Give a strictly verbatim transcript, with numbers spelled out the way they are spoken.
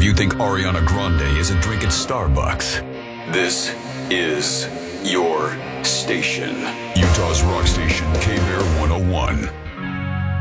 you think Ariana Grande isn't drinking Starbucks, this is your station. Utah's rock station, K-Bear